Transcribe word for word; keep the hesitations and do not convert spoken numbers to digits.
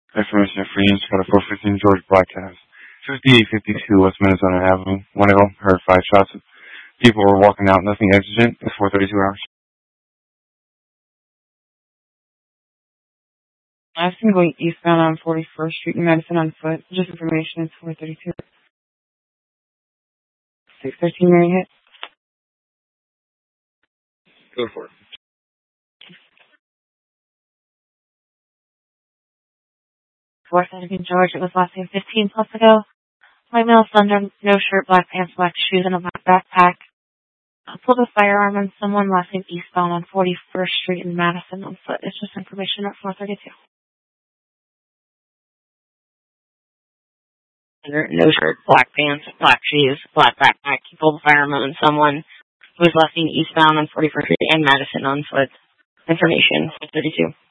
Information for you, got a four fifteen George Black Cast. fifty-eight fifty-two West Minnesota Avenue. One ago, heard five shots. People were walking out, nothing exigent. It's four thirty-two hours. I've been going eastbound on forty-first Street in Madison on foot. Just information, it's four thirty-two. six thirteen Mary hit. Go for it. four seventeen George, it was last name fifteen plus ago. My male son, no shirt, black pants, black shoes, and a black backpack. I pulled a firearm on someone last name eastbound on forty-first Street in Madison on foot. It's just information at four thirty-two. No shirt, black pants, black shoes, black backpack. He pulled a firearm on someone who was last seen eastbound on forty-first Street in Madison on foot. Information four thirty-two.